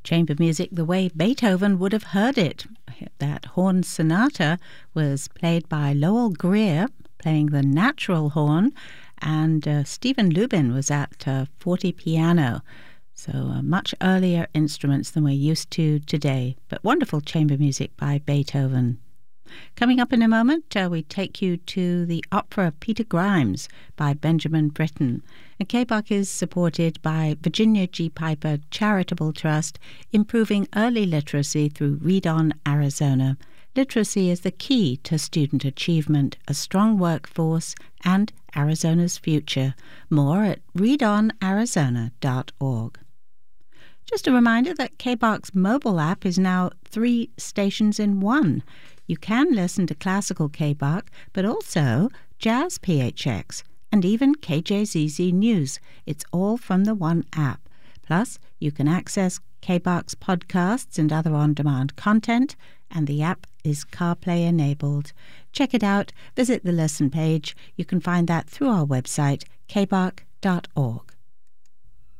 chamber music the way Beethoven would have heard it. That horn sonata was played by Lowell Greer, playing the natural horn, and Stephen Lubin was at forte piano. So much earlier instruments than we're used to today, but wonderful chamber music by Beethoven. Coming up in a moment, we take you to the opera Peter Grimes by Benjamin Britten. And KBOC is supported by Virginia G. Piper Charitable Trust, improving early literacy through Read On Arizona. Literacy is the key to student achievement, a strong workforce, and Arizona's future. More at readonarizona.org. Just a reminder that KBOC's mobile app is now 3 stations in 1. You can listen to classical KBOC, but also Jazz PHX and even KJZZ News. It's all from the one app. Plus, you can access KBOC's podcasts and other on-demand content, and the app is CarPlay enabled. Check it out. Visit the lesson page. You can find that through our website, kboc.org.